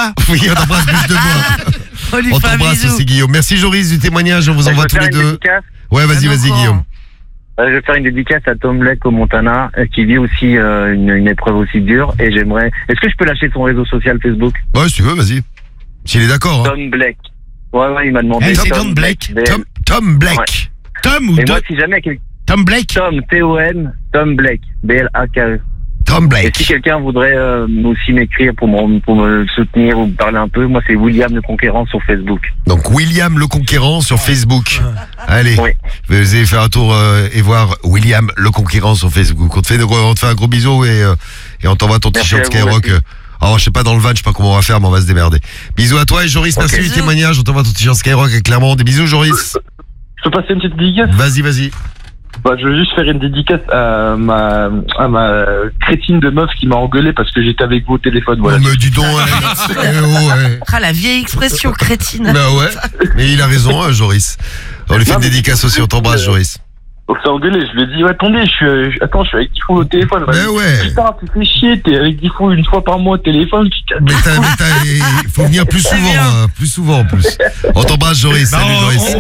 bois. Oui, on embrasse Bûche de Bois. On On t'embrasse aussi, Guillaume. Merci, Joris, du témoignage. On vous envoie tous les deux. Ouais, vas-y, Guillaume. Je vais faire une dédicace à Tom Black au Montana, qui vit aussi une épreuve aussi dure. Et j'aimerais... Est-ce que je peux lâcher son réseau social Facebook? Ouais, si tu veux, vas-y. S'il est d'accord. Hein. Tom Black. Ouais, il m'a demandé. C'est Tom Black. Tom Black. Ouais. Tom ou Et moi, si jamais... Tom Black. Tom, T-O-M, Tom Black. B-L-A-K-E. Tom Et Black. si quelqu'un voudrait aussi m'écrire pour me soutenir ou me parler un peu, moi, c'est William le Conquérant sur Facebook. Donc, William le Conquérant sur Facebook. Allez, Oui. vous allez faire un tour et voir William le Conquérant sur Facebook. On te fait un gros bisou et on t'envoie ton Merci t-shirt à vous, Skyrock. merci. Alors, je sais pas dans le van, je sais pas comment on va faire, mais on va se démerder. Bisous à toi et Joris, merci du Bisous. témoignage. On t'envoie ton t-shirt Skyrock et Clermont. Des bisous, Joris. Je peux passer une petite dédicace? Vas-y. Je veux juste faire une dédicace à ma crétine de meuf qui m'a engueulé parce que j'étais avec vous au téléphone. Voilà. Oh, mais dis donc, ouais. Ah, la vieille expression crétine. Bah ouais, mais il a raison, hein, Joris. On lui fait une dédicace aussi, on t'embrasse, Joris. On s'est engueulé, je lui ai dit, ouais, attendez, je suis avec Diffoul au téléphone. Mais ouais. Putain, tu fais chier, t'es avec Diffoul une fois par mois au téléphone. Mais il faut venir plus souvent en plus. On t'embrasse, Joris. Bah, Salut, Joris. on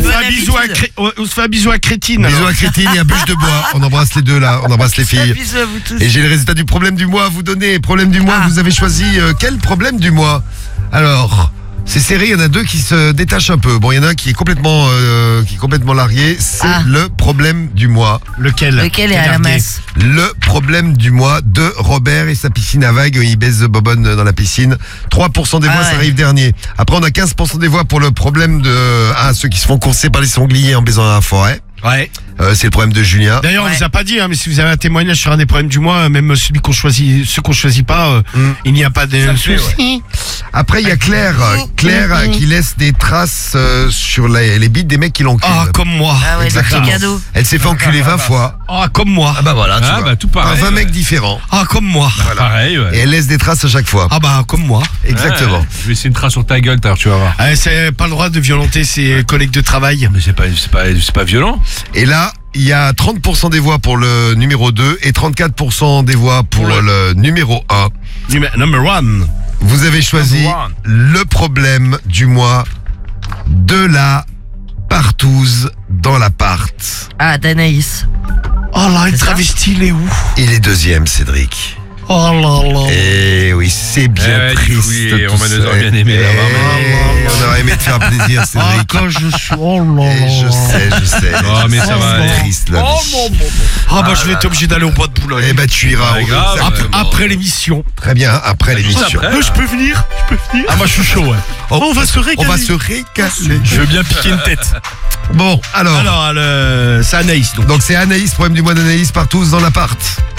se fait un bisou à Crétine. Bisous à Crétine et à Bûche de Bois. On embrasse les deux là, on embrasse les filles. Bisous à vous tous. Et j'ai le résultat du problème du mois à vous donner. Problème du mois, vous avez choisi quel problème du mois? Alors, c'est serré, il y en a deux qui se détachent un peu. Bon, il y en a un qui est complètement largué. C'est le problème du mois. Lequel Lequel est à la masse? Le problème du mois de Robert et sa piscine à vagues. Il baise Bobonne dans la piscine. 3% des voix, ça arrive dernier. Après, on a 15% des voix pour le problème de ceux qui se font courser par les sangliers en baisant dans la forêt. Ouais. C'est le problème de Julien. D'ailleurs, on vous a pas dit, hein, mais si vous avez un témoignage sur un des problèmes du mois, même celui qu'on choisit, ceux qu'on choisit pas, il n'y a pas de souci. Après, il y a Claire qui laisse des traces sur les bites des mecs qui l'enculent. Ah, comme moi. Ah ouais, Exactement. des cadeaux. Elle s'est fait enculer 20 fois. Ah, comme moi. Ah bah voilà, tu vois. tout pareil. Par 20 mecs différents. Ah, comme moi. Pareil, ouais. Et elle laisse des traces à chaque fois. Ah bah, comme moi. Exactement. Ouais, je vais essayer une trace sur ta gueule, tu vas voir. Ah, c'est pas le droit de violenter ses collègues de travail. Mais c'est pas violent. Et là, il y a 30% des voix pour le numéro 2 et 34% des voix pour le numéro 1. Number one. Vous avez choisi Number one. le problème du mois de la partouze dans l'appart. Ah, d'Anaïs. Oh là, une C'est ça travestie, il est où? Il est deuxième, Cédric. Oh là là. Eh oui, c'est bien triste. Oui, tout on va ça. nous aurait bien aimé là. On aurait aimé te faire plaisir, Ah, Cédric. quand je suis. Oh là Et là. je sais. Oh, mais ça va aller. C'est triste, la vie. Ah bah, je vais être obligé d'aller au bois de Boulogne. Eh ben, tu iras. Ouais, grave. Exactement. Après l'émission. Très bien, après l'émission. après. Je peux venir? Ah bah, je suis chaud, ouais. On va se régaler. On va se régaler. Je veux bien piquer une tête. Bon, alors. C'est Anaïs, donc. Donc c'est Anaïs, problème du mois d'Anaïs, partout dans l'appart.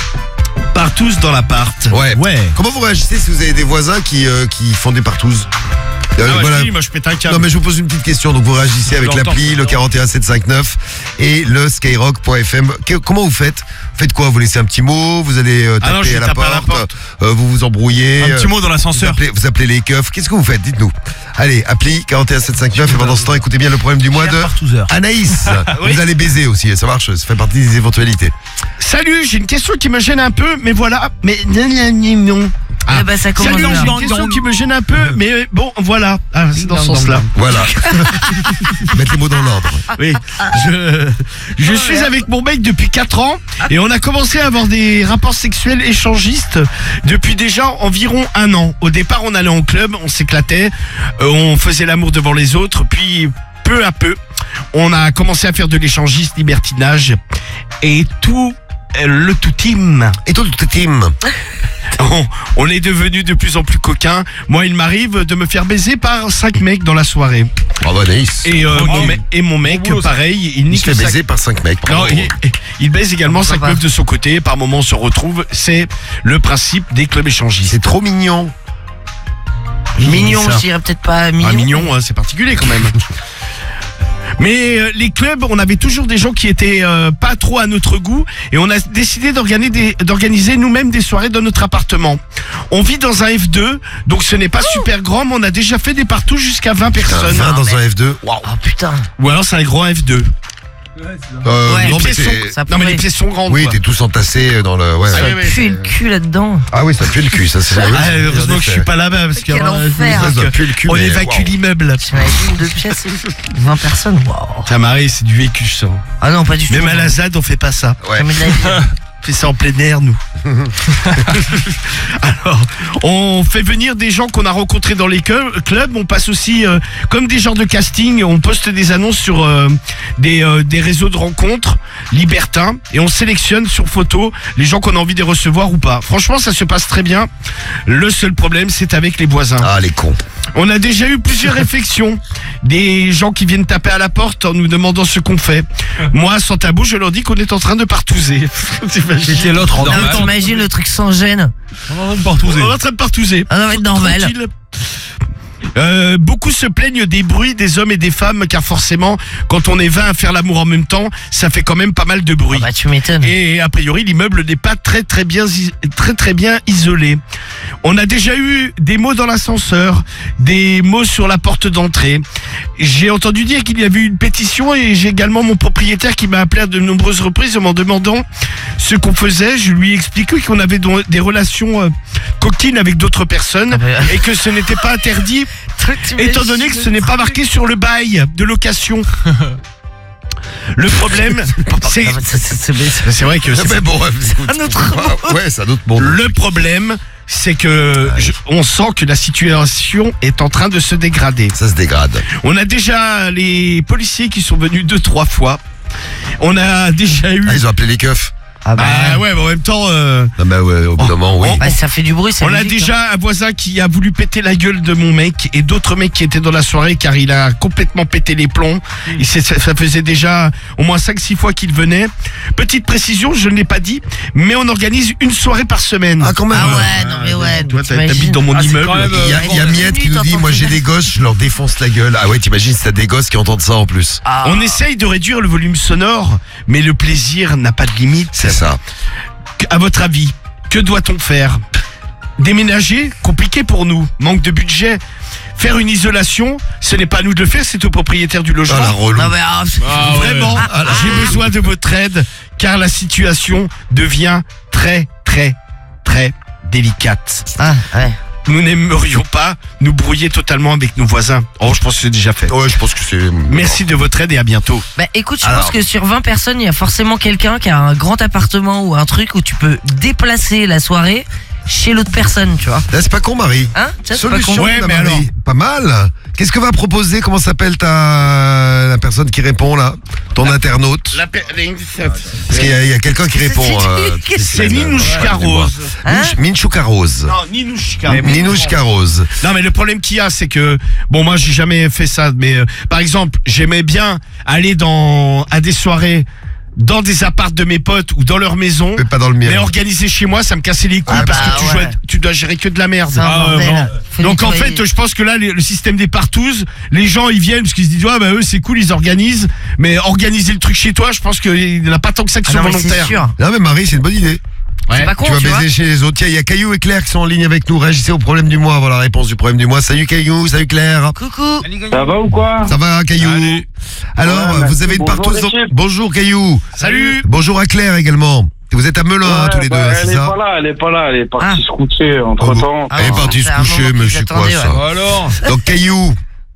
Partous dans l'appart. Ouais. Ouais. Comment vous réagissez si vous avez des voisins qui font des partouzes? Voilà. Moi je pète un câble. Non mais je vous pose une petite question, donc vous réagissez avec l'entends, l'appli, je le l'entends. 41759 et le skyrock.fm. Comment vous faites? Vous faites quoi? Vous laissez un petit mot? Vous allez Ah non, je taper vais à la taper à la porte, vous vous embrouillez, Un petit mot dans l'ascenseur. vous appelez les keufs, qu'est-ce que vous faites? Dites-nous. Allez, appli 41759 et pendant ce temps, écoutez bien le problème du mois de Anaïs. Oui. Vous allez baiser aussi, ça marche, ça fait partie des éventualités. Salut, j'ai une question qui me gêne un peu, mais voilà. Mais non. Ah bah, ça commence Salut, bien. j'ai une question qui me gêne un peu, mais bon, voilà. Ah, c'est dans ce sens-là. Voilà. Mettre les mots dans l'ordre. Oui. Je suis avec mon mec depuis 4 ans et on a commencé à avoir des rapports sexuels échangistes depuis déjà environ 1 an. Au départ, on allait en club, on s'éclatait, on faisait l'amour devant les autres, puis peu à peu, on a commencé à faire de l'échangiste, libertinage et tout le tout team. Et tout le team. On est devenu de plus en plus coquins. Moi, il m'arrive de me faire baiser par 5 mecs dans la soirée. Bravo Anaïs. Et mon mec, boulot, ça. pareil, il Il nique se fait le sac. baiser par 5 mecs. Non, il baise également 5 Sympa. meufs de son côté. Par moment, on se retrouve. C'est le principe des clubs échangistes. C'est trop mignon. Mignon, ça. je dirais peut-être pas mignon. Ah, mignon, hein, c'est particulier quand même. Mais les clubs, on avait toujours des gens qui étaient pas trop à notre goût et on a décidé d'organiser nous-mêmes des soirées dans notre appartement. On vit dans un F2, donc ce n'est pas super grand, mais on a déjà fait des partous jusqu'à 20 personnes. 20 dans un F2. Waouh. Oh putain. Ou alors c'est un grand F2. Ouais, non, Les mais pièces c'est- ça non mais les pourrait. pièces sont grandes. Oui, quoi. t'es tous entassés dans le. Ouais. Ça ouais, ouais, pue le cul là-dedans. Ah oui, ça pue le cul, ça c'est. Ah, heureusement que je suis pas là-bas parce que Quel enfer. Ça doit puer le cul. on mais évacue waouh. l'immeuble. T'imagines 2 pièces, 20 personnes. Waouh. Ça Marie, c'est du vécu ça. Ah non, pas du tout. Même à la ZAD, on fait pas ça. Ouais. Jamais de la vie. On fait ça en plein air, nous. Alors, on fait venir des gens qu'on a rencontrés dans les clubs. On passe aussi, comme des genres de casting, on poste des annonces sur des réseaux de rencontres libertins et on sélectionne sur photo les gens qu'on a envie de recevoir ou pas. Franchement, ça se passe très bien. Le seul problème, c'est avec les voisins. Ah, les cons. On a déjà eu plusieurs réflexions. Des gens qui viennent taper à la porte en nous demandant ce qu'on fait. Moi, sans tabou, je leur dis qu'on est en train de partouzer. C'était l'autre Non, mais normal. t'imagines le truc sans gêne. On va partouzer. On est en train de partouzer. Ah, ça va être normal. Tranquille. Beaucoup se plaignent des bruits des hommes et des femmes car forcément quand on est 20 à faire l'amour en même temps ça fait quand même pas mal de bruit. Ah bah tu m'étonnes. Et a priori l'immeuble n'est pas très bien isolé. On a déjà eu des mots dans l'ascenseur, des mots sur la porte d'entrée. J'ai entendu dire qu'il y avait eu une pétition et j'ai également mon propriétaire qui m'a appelé à de nombreuses reprises en m'en demandant ce qu'on faisait. Je lui ai expliqué qu'on avait des relations coquines avec d'autres personnes Ah bah, et que ce n'était pas interdit étant donné que ce n'est pas marqué sur le bail de location. Le problème, c'est... Ah bah, C'est vrai que c'est Mais bon, un autre ouais, c'est un autre monde. Le problème, c'est que on sent que la situation est en train de se dégrader. Ça se dégrade. On a déjà les policiers qui sont venus 2-3 fois. On a déjà eu... Ah, ils ont appelé les keufs. Ah bah, Ah ouais, mais en même temps... Ah bah ouais, au bout d'un moment, oui. bah, ça fait du bruit, c'est On a déjà un voisin qui a voulu péter la gueule de mon mec et d'autres mecs qui étaient dans la soirée car il a complètement pété les plombs. Ça faisait déjà au moins 5-6 fois qu'il venait. Petite précision, je ne l'ai pas dit, mais on organise une soirée par semaine. Ah, quand même. Ah ouais, non mais ouais. Toi, t'imagines. t'habites dans mon Ah, c'est immeuble. quand même, Il y a Miette qui nous dit, moi j'ai des gosses, je leur défonce la gueule. Ah ouais, t'imagines si t'as des gosses qui entendent ça en plus. Ah. On essaye de réduire le volume sonore, mais le plaisir n'a pas de limite. C'est ça. À votre avis, que doit-on faire? Déménager? Compliqué pour nous. Manque de budget. Faire une isolation? Ce n'est pas à nous de le faire, c'est au propriétaire du logement. Ah la relou. Non mais ah, Vraiment, j'ai besoin de votre aide, car la situation devient très délicate. ah, ouais. Nous n'aimerions pas nous brouiller totalement avec nos voisins. Oh, je pense que c'est déjà fait. Ouais, je pense que c'est. Merci de votre aide et à bientôt. Bah écoute, je Alors. pense que sur 20 personnes, il y a forcément quelqu'un qui a un grand appartement ou un truc où tu peux déplacer la soirée chez l'autre personne, tu vois. Là, c'est pas con, Marie. Hein? Ça, c'est pas Solution, con. Ouais, la mais Marie. alors. Pas mal. Qu'est-ce que va proposer? Comment s'appelle la personne qui répond là? Ton internaute? Parce qu'il y a quelqu'un qui répond. C'est Ninouchka Rose. Hein? Minchouka Rose. Non, Ninouchka. Ninouchka Rose. Non, mais le problème qu'il y a, c'est que, bon, moi, j'ai jamais fait ça, mais par exemple, j'aimais bien aller à des soirées dans des apparts de mes potes ou dans leur maison. Mais pas dans le mien. Mais organiser chez moi, ça me cassait les couilles Ah parce bah que ouais. tu dois gérer que de la merde. C'est un bordel. Faut Donc en nettoyer. fait, je pense que là, le système des partouzes, les gens ils viennent parce qu'ils se disent ouais bah eux c'est cool, ils organisent. Mais organiser le truc chez toi, je pense qu'il n'y en a pas tant que ça qui Ah sont non, mais c'est volontaires. sûr. Non mais Marie, c'est une bonne idée. Ouais. C'est pas con, Tu vas tu vois. baiser chez les autres. Tiens, il y a Caillou et Claire qui sont en ligne avec nous. Réagissez au problème du mois. Voilà la réponse du problème du mois. Salut Caillou, salut Claire. Coucou. Ça va ou quoi? Ça va Caillou? Salut. Alors, Ouais, vous avez une bonjour, partouze. l'équipe. Bonjour Caillou. Salut. Bonjour à Claire également. Vous êtes à Melun hein, Ouais, tous les deux, bah, hein, elle c'est est ça? pas là, elle est pas là, elle est partie Ah. se coucher entre temps. Ah Elle est bon, partie se c'est un coucher, moment mais qu'ils c'est quoi attendaient, ça? ouais. Alors Donc Caillou,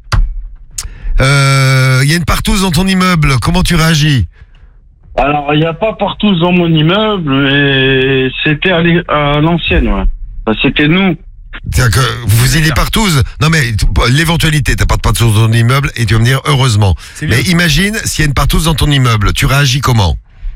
il y a une partouze dans ton immeuble. Comment tu réagis? Alors, il n'y a pas partout dans mon immeuble, mais c'était à l'ancienne, ouais. Bah, c'était nous. C'est-à-dire que vous faisiez des partouzes. Non mais l'éventualité, t'as pas de partouze dans ton immeuble et tu vas me dire heureusement. Mais imagine s'il y a une partouze dans ton immeuble, tu réagis comment?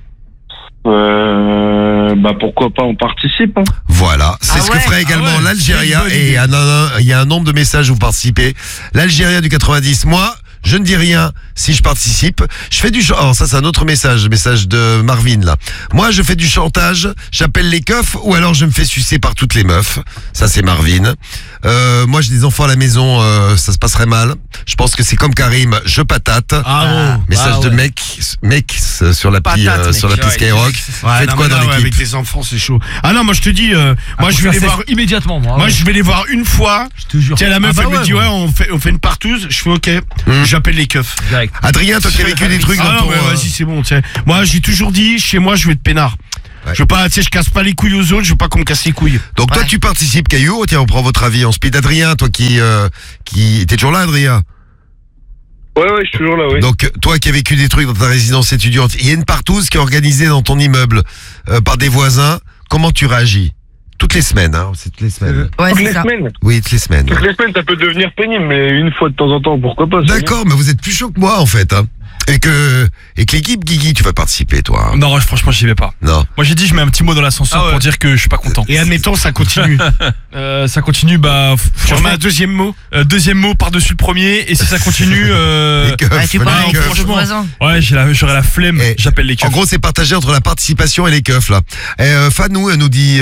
Bah, pourquoi pas, on participe, hein. Voilà, c'est Ah ce que ouais, ferait également ah ouais, l'Algérien c'est une bonne et idée. il y a un nombre de messages où vous participez. L'Algérien du 90, moi, je ne dis rien si je participe. Je fais du chantage. Oh, ça c'est un autre message de Marvin là. Moi je fais du chantage, j'appelle les keufs ou alors je me fais sucer par toutes les meufs. Ça c'est Marvin. Moi j'ai des enfants à la maison, ça se passerait mal. Je pense que c'est comme Karim, je patate. Ah, Message de mec sur l'appli Patate, mec. sur l'appli Ouais, Skyrock. Ouais, Faites non, quoi mais dans là, ouais, l'équipe? avec les enfants, c'est chaud. Ah non, moi je te dis, moi je vais les voir. immédiatement, moi. Moi je vais les voir une fois. je te jure. Tiens, la meuf Ah bah elle me ouais, dit moi. ouais, on fait une partouze. Je fais ok. j'appelle les keufs. Direct. Adrien, toi qui as vécu des trucs Ah dans non, ton... mais vas-y, c'est bon, tu sais. Moi, j'ai toujours dit, chez moi, je veux être peinard. Ouais. Je veux pas, tu sais, je casse pas les couilles aux autres, je veux pas qu'on me casse les couilles. Donc toi Ouais. tu participes, Caillou. Tiens, on prend votre avis en speed. Adrien, toi qui t'es toujours là, Adrien. Ouais, je suis toujours là, oui. Donc toi qui as vécu des trucs dans ta résidence étudiante, il y a une partouze qui est organisée dans ton immeuble par des voisins. Comment tu réagis? Toutes les semaines, hein. C'est toutes les semaines. Ouais, Toutes c'est les ça. semaines. Oui, toutes les semaines. Toutes les semaines, ça peut devenir pénible, mais une fois de temps en temps, pourquoi pas? D'accord, mais vous êtes plus chaud que moi en fait, hein. Et que l'équipe Guigui, tu vas participer, toi. Hein. Non, franchement, j'y vais pas. Non. Moi, j'ai dit, je mets un petit mot dans l'ascenseur Ah ouais. pour dire que je suis pas content. Et admettons, ça continue. Ça continue, bah, Tu remets franchement, un deuxième mot. deuxième mot par-dessus le premier, et si ça continue, Les keufs, Ouais, tu les parles avec keufs. tes franchement. voisins. ouais, j'aurai la flemme, Eh, j'appelle les En keufs. gros, c'est partagé entre la participation et les keufs, là. Fanou, elle nous dit,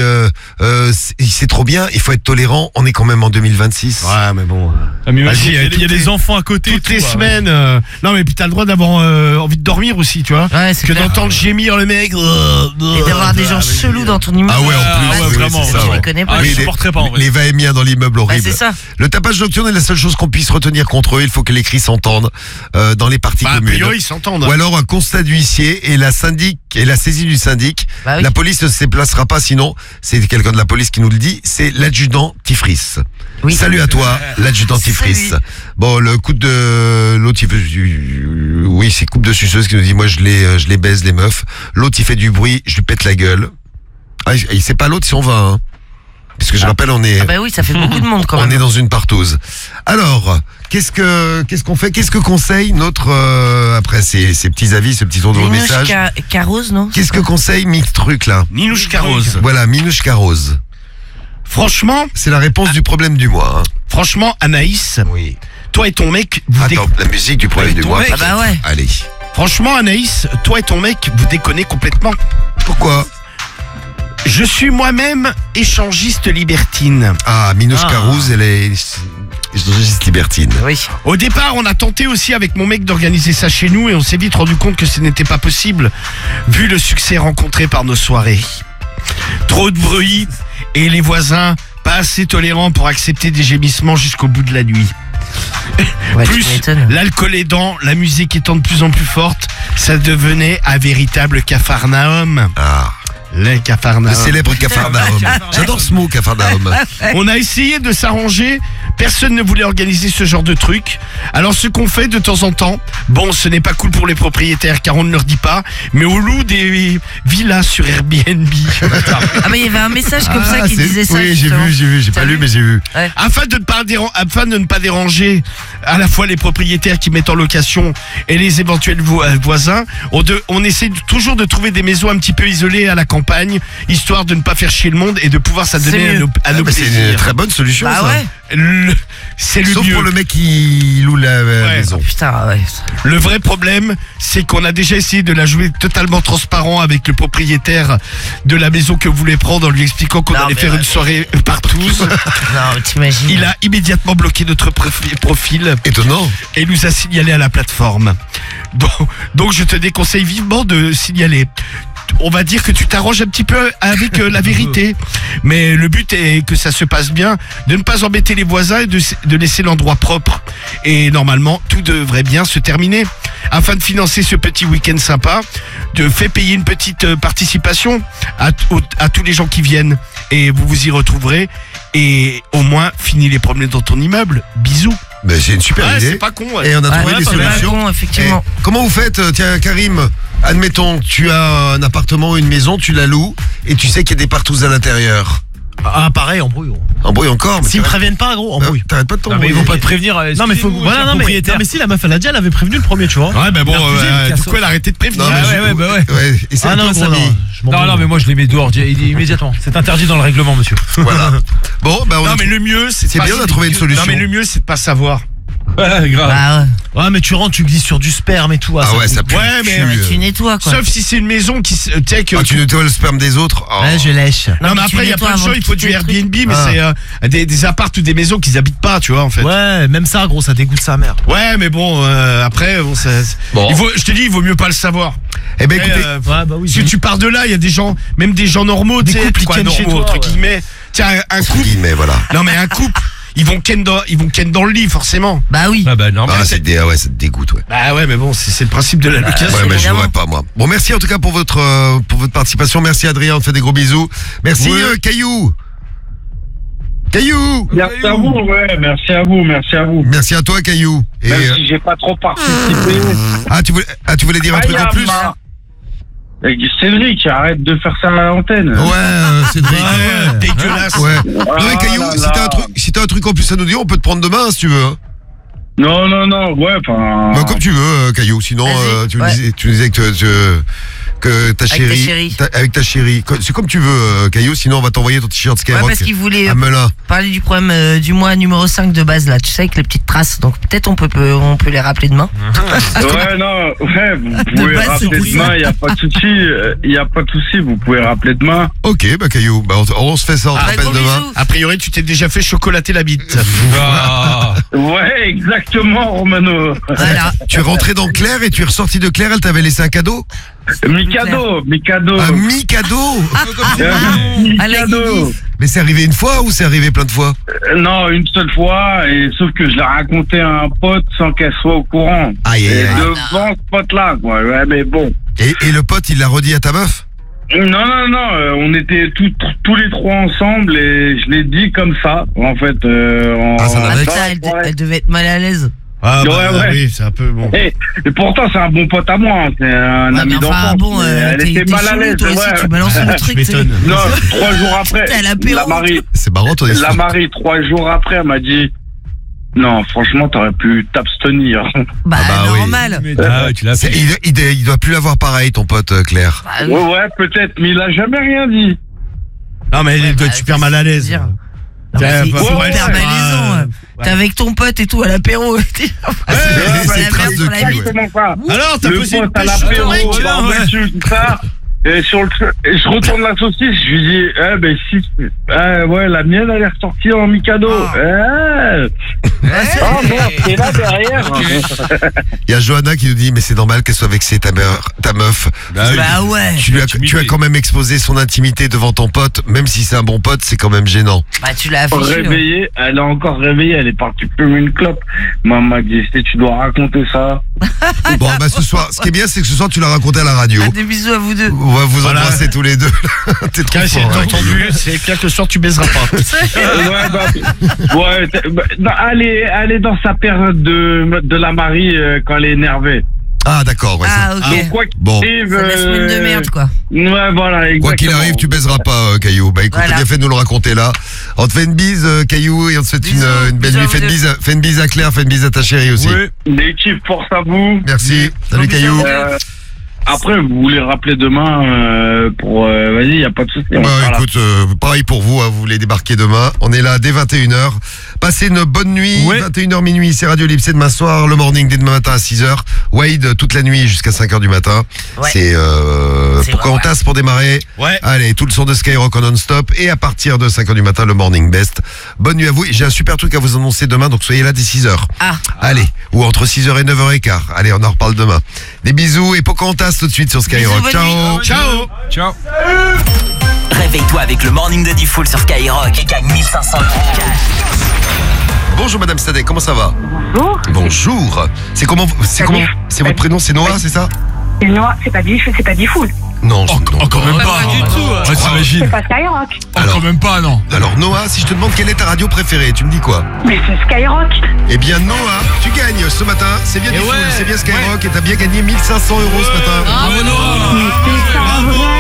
c'est trop bien, il faut être tolérant, on est quand même en 2026. Ouais, mais bon. Ah, mais Vas-y, il y a toutes des les- enfants à côté. et Toutes tout, les bah. semaines. Non, mais puis t'as le droit d'avoir envie de dormir aussi, tu vois. Ouais, c'est Que clair. d'entendre gémir le mec. Et d'avoir des gens chelous dans ton immeuble. Ah ouais, en Ah plus, ouais, oui, vraiment, c'est ça, je ouais. les connais pas. Ah, Oui, je les- supporterais pas, en vrai. Les va-et-vient dans l'immeuble Ouais, horrible. c'est ça. Le tapage nocturne est la seule chose qu'on puisse retenir contre eux. Il faut que les cris s'entendent dans les parties Bah, a communes. priori, ils s'entendent. Ou alors un constat d'huissier et la saisie du syndic. Bah oui. La police ne se déplacera pas, sinon c'est quelqu'un de la police qui nous le dit. C'est l'adjudant Tifris. Oui. Salut à toi, l'adjudant Tifris. Salut. Bon, le coup de l'autre, il fait oui, c'est coupe de suceuse qui nous dit moi je les baise les meufs. L'autre il fait du bruit, je lui pète la gueule. Ah, c'est pas l'autre si on va, hein. Parce que je rappelle, on est Ah bah oui, ça fait beaucoup de monde quand on même. est dans une partouze. Alors, qu'est-ce qu'on fait? Qu'est-ce que conseille notre après ces petits avis, ce petit tour de Minouche message? Carose, non Qu'est-ce que conseille Mix Truc là? Ninouche Rose. Voilà, Minouche Rose. Franchement, C'est la réponse du problème du mois. Hein. franchement, Anaïs, Oui. toi et ton mec, vous Attends, la musique du problème du ton mois. mec. Ah bah ouais. Allez. franchement, Anaïs, toi et ton mec, vous déconnez complètement. Pourquoi? Je suis moi-même échangiste libertine. Ah, Minouche Ah. Carouse, elle est juste libertine. Oui. Au départ, on a tenté aussi avec mon mec d'organiser ça chez nous et on s'est vite rendu compte que ce n'était pas possible vu le succès rencontré par nos soirées. Trop de bruit et les voisins pas assez tolérants pour accepter des gémissements jusqu'au bout de la nuit. Ouais, Plus tu m'étonnes. l'alcool aidant, la musique étant de plus en plus forte, ça devenait un véritable capharnaüm. Ah, Le le capharnaüm. célèbre Capharnaüm. J'adore ce mot, Capharnaüm. On a essayé de s'arranger, personne ne voulait organiser ce genre de truc. Alors ce qu'on fait de temps en temps, bon ce n'est pas cool pour les propriétaires car on ne leur dit pas, mais on loue des villas sur Airbnb. Ah bah il y avait un message comme ça qui c'est- disait ça. Oui, j'ai justement. vu, j'ai T'as pas lu, vu mais j'ai vu. Afin de ne pas déranger à la fois les propriétaires qui mettent en location et les éventuels voisins, on essaie toujours de trouver des maisons un petit peu isolées à la campagne, histoire de ne pas faire chier le monde et de pouvoir s'adonner C'est à mieux. nos Ah, bah, c'est une plaisirs. très bonne solution, Bah ça. ouais. C'est le Sauf mieux. pour le mec qui loue la Ouais. maison. Putain, ouais. Le vrai problème, c'est qu'on a déjà essayé de la jouer totalement transparent avec le propriétaire de la maison que vous voulez prendre en lui expliquant qu'on Non, allait mais faire ouais, une soirée partouze. Non, mais t'imagines. Il a immédiatement bloqué notre profil Étonnant. et nous a signalé à la plateforme. Donc je te déconseille vivement de signaler. On va dire que tu t'arranges un petit peu avec la vérité. Mais le but est que ça se passe bien, de ne pas embêter les voisins et de laisser l'endroit propre. Et normalement, tout devrait bien se terminer. Afin de financer ce petit week-end sympa, fais payer une petite participation à tous les gens qui viennent. Et vous vous y retrouverez. Et au moins, finis les problèmes dans ton immeuble. Bisous. Mais c'est une super Ouais, idée. c'est pas con. Ouais. Et on a Ouais, trouvé des c'est pas solutions. con, effectivement. Et comment vous faites, tiens, Karim, admettons, tu as un appartement ou une maison, tu la loues, et tu sais qu'il y a des partouzes à l'intérieur. Ah, pareil, embrouille, gros. Embrouille encore, mais S'ils me préviennent pas, gros, embrouille. t'arrêtes pas de Non, mais t'embrouiller. ils vont pas te prévenir. Non, mais faut. Voilà, non, mais si, la meuf, elle a dit, elle avait prévenu le premier, tu vois. Ouais, bah bon, Il a refusé, le du casse- coup, elle a arrêté de prévenir. Non, mais Ah, ouais, bah ouais. Ouais, et c'est Ah non, toi, gros, Samy. non. je m'en Non, fous. non, mais moi je les mets dehors immédiatement. C'est interdit dans le règlement, monsieur. Voilà. Bon, bah on Non, a mais le mieux, c'est C'est pas- bien, on a trouvé une solution. Non, mais le mieux, c'est de pas savoir. Ouais, grave. Bah ouais. Ouais, mais tu rentres, tu glisses sur du sperme et tout. Ah ouais, ça pue. Ouais, mais- pue, Tu nettoies, quoi. Sauf si c'est une maison qui, tu sais que. Ah, tu nettoies le sperme des autres. Oh. Ouais, je lèche. Non, mais mais tu après, il y a nettoies plein de avant gens, de il faut du quitter le truc. Airbnb, mais Ah. c'est des apparts ou des maisons qu'ils habitent pas, tu vois, en fait. Ouais, même ça, gros, ça dégoûte sa mère. Ouais, mais bon, après, bon, Bon. je te dis, il vaut mieux pas le savoir. Eh ben Mais, écoutez, Ouais, bah oui. si tu pars de là, il y a des gens, même des gens normaux, tu sais, couples qui quoi, tiennent chez normaux, toi, entre ouais. guillemets. Tiens, un entre couple. guillemets, voilà. Non, mais un couple, ils vont ken dans le lit, forcément. Bah oui. Ah bah normal. Ah, ça te dégoûte, ouais. Bah ouais, mais bon, c'est le principe de la location. Ouais, mais je évidemment. jouerai pas, moi. Bon, merci en tout cas pour votre participation. Merci Adrien, on te fait des gros bisous. Merci Caillou. Caillou. Merci à vous, ouais, merci à vous. Merci à toi Caillou. Et, Même si j'ai pas trop participé. tu voulais dire un truc en plus? Cédric, arrête de faire ça à l'antenne. Ouais, Cédric. Ouais, dégueulasse. Ouais. Non mais Caillou, si t'as un truc en plus à nous dire, on peut te prendre demain si tu veux. Hein. Non, ouais, enfin. Bah, comme tu veux, Caillou. Sinon, Vas-y, tu ouais. me disais que ta Avec ta chérie, chérie. avec ta chérie. C'est comme tu veux, Caillou. Sinon, on va t'envoyer ton t-shirt Ouais, Skyrock parce qu'il voulait à Melun. parler du problème du mois numéro 5 de base là, tu sais, avec les petites traces. Donc peut-être on peut les rappeler demain. Ouais, non, ouais, vous pouvez base, rappeler c'est demain, y a pas de souci, vous pouvez rappeler demain. Ok, bah Caillou, bah on se fait ça, on te Ah, rappelle gros demain. bisous. A priori, tu t'es déjà fait chocolater la bite. Ah. Ouais, exactement, Romano. Voilà. Tu es rentré dans Claire et tu es ressorti de Claire, elle t'avait laissé un cadeau? Mikado. Un mi-cadeau? Mikado. Mais c'est arrivé une fois ou c'est arrivé plein de fois? Non, une seule fois, et sauf que je l'ai raconté à un pote sans qu'elle soit au courant. Aïe, aïe, Et aïe. devant ce pote-là, quoi. Ouais, mais bon. Et le pote, il l'a redit à ta meuf? Non, on était tous les trois ensemble et je l'ai dit comme ça, en fait. Ah, ça Ah, l'avait- ça, elle devait être mal à l'aise. Ah bah Ouais. oui, c'est un peu bon. Et pourtant, c'est un bon pote à moi, hein, c'est un Ouais, ami mais enfin, d'enfance. bon, mais elle t'es était mal à chelou, l'aise, toi aussi, ouais. tu balances le truc, tu sais. m'étonne. Non, 3 jours après, T'as l'apéro. C'est marrant ton la histoire. Marie, 3 jours après, elle m'a dit, non, franchement, t'aurais pu t'abstenir. Bah, Ah bah oui. normal. Ah ouais, tu l'as fait. Il doit plus l'avoir pareil, ton pote Claire. Bah, oui. Ouais, peut-être, mais il a jamais rien dit. Non, mais elle doit être super mal à l'aise. dire. Non, mais Tiens, c'est bah, hyper ouais, malaisant. ouais. T'es avec ton pote et tout à l'apéro. c'est la trace merde de sur la cul, bite. ouais. Exactement ça. Alors, t'as Le posé une pote à pêche l'apéro, sur ton mec, barbecue, tout ça. Et et je retourne la saucisse, je lui dis, ben si, ouais, la mienne elle est ressortie en Mikado. Oh merde, c'est là derrière. Il y a Johanna qui nous dit, mais c'est normal qu'elle soit vexée, ta meuf. Bah ouais. Tu as quand même exposé son intimité devant ton pote, même si c'est un bon pote, c'est quand même gênant. Bah tu l'as affiché. Réveillée, elle est encore réveillée, elle est partie fumer une clope. Maman m'a dit, tu dois raconter ça. Bon, bah ce soir, ce qui est bien, c'est que ce soir, tu l'as raconté à la radio. Ah, des bisous à vous deux. On va vous Voilà. embrasser tous les deux. T'es trop Tiens, si fort, t'as hein. entendu, c'est clair que ce soir tu baiseras pas. Elle est dans sa période de la Marie quand elle est énervée. Ah, d'accord, ouais. Ah, ça. ok. Donc, quoi Bon. qu'il arrive, C'est la semaine de merde, quoi. Ouais, voilà, exactement. Quoi qu'il arrive, tu baiseras pas, Caillou. Bah écoute, Voilà. t'as bien fait de nous le raconter là. On te fait une bise, Caillou, et on te souhaite Bisous, une belle bisous nuit. à vous deux. Fais une bise à Claire, fais une bise à ta chérie aussi. L'équipe, force à vous. Merci. Salut, Bisous. Caillou. Après, vous voulez rappeler demain pour... vas-y, y a pas de souci. on Bah sera là. écoute, pareil pour vous, hein, vous voulez débarquer demain. On est là dès 21h. Passez une bonne nuit, Ouais. 21h minuit, c'est Radio Libre, c'est demain soir, le morning dès demain matin à 6h. Wade, toute la nuit jusqu'à 5h du matin. Ouais. C'est pourquoi vrai, on tasse pour démarrer. Ouais. Allez, tout le son de Skyrock en non-stop. Et à partir de 5h du matin, le morning best. Bonne nuit à vous. Et j'ai un super truc à vous annoncer demain, donc soyez là dès 6h. Ah. Allez, ou entre 6h et 9h15. Allez, on en reparle demain. Des bisous et Pocahontas tout de suite sur Skyrock. Bisous, bonne Ciao. nuit. Ciao. Ciao. Réveille-toi avec le morning de Diffoul sur Skyrock et gagne 1500 € cash. Bonjour Madame Sadek, comment ça va? Bonjour. Bonjour. C'est votre prénom, c'est Noah, c'est ça? Non, c'est pas Diffoul. Non, Encore même pas. du tout. Ouais, t'imagines. C'est pas Skyrock. Alors- Encore même pas, non. Alors Noah, si je te demande quelle est ta radio préférée, tu me dis quoi? Mais c'est Skyrock. Eh bien Noah, tu gagnes ce matin, c'est bien Diffoul, ouais, c'est bien Skyrock et t'as bien gagné 1500 € ce matin. Bravo, Noah. Mais c'est pas vrai.